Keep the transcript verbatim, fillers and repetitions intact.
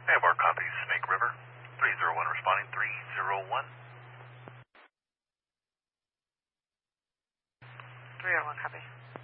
Ambar copies, Snake River. three zero one responding, three zero one. three oh one, copy.